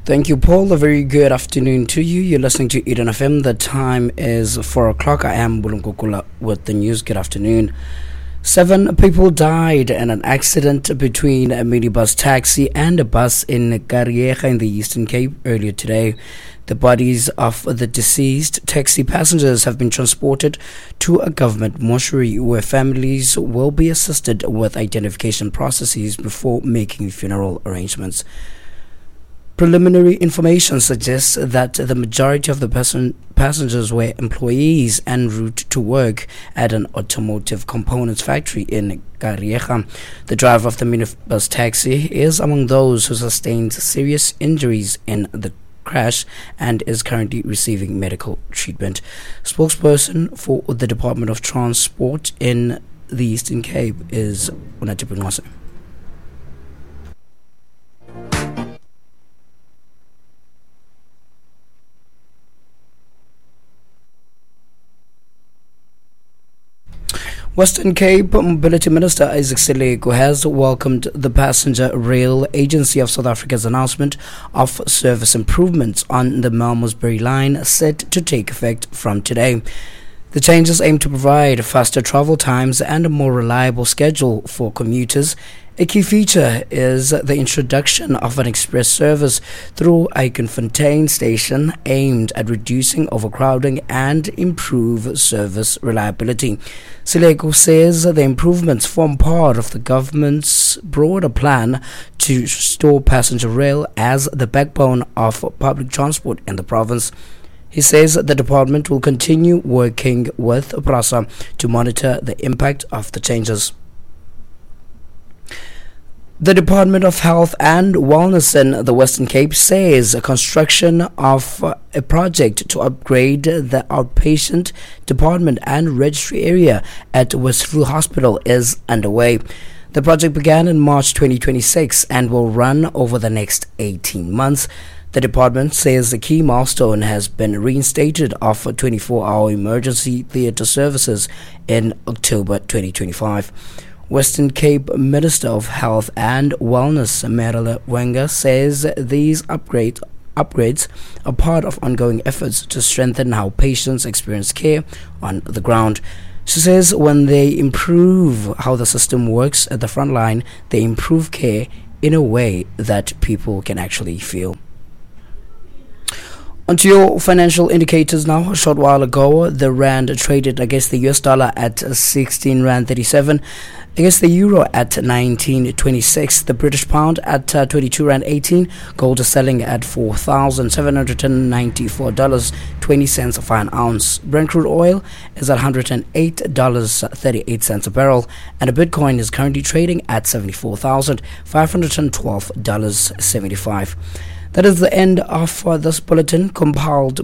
Thank you, Paul. A very good afternoon to you. You're listening to Eden FM. The time is 4 o'clock. I am Bulungukula with the news. Good afternoon. 7 people died in an accident between a minibus taxi and a bus in Garieja in the Eastern Cape earlier today. The bodies of the deceased taxi passengers have been transported to a government mortuary where families will be assisted with identification processes before making funeral arrangements. Preliminary information suggests that the majority of the passengers were employees en route to work at an automotive components factory in Garieja. The driver of the minibus taxi is among those who sustained serious injuries in the crash and is currently receiving medical treatment. Spokesperson for the Department of Transport in the Eastern Cape is Unati Bunwase. Western Cape Mobility Minister Isaac Seleku has welcomed the Passenger Rail Agency of South Africa's announcement of service improvements on the Malmesbury line set to take effect from today. The changes aim to provide faster travel times and a more reliable schedule for commuters. A key feature is the introduction of an express service through Eikenfontein station aimed at reducing overcrowding and improve service reliability. Seleku says the improvements form part of the government's broader plan to restore passenger rail as the backbone of public transport in the province. He says the department will continue working with PRASA to monitor the impact of the changes. The Department of Health and Wellness in the Western Cape says construction of a project to upgrade the outpatient department and registry area at Westview Hospital is underway. The project began in March 2026 and will run over the next 18 months. The department says the key milestone has been reinstated of 24-hour emergency theatre services in October 2025. Western Cape Minister of Health and Wellness, Merila Wenger, says these upgrades are part of ongoing efforts to strengthen how patients experience care on the ground. She says when they improve how the system works at the front line, they improve care in a way that people can actually feel. Onto your financial indicators now. A short while ago, the rand traded against the US dollar at 16 rand 37, against the euro at 19.26, the British pound at 22 rand 18. Gold is selling at $4,794.20 for an ounce. Brent crude oil is at $108.38 a barrel, and a Bitcoin is currently trading at $74,512.75. That is the end of this bulletin compiled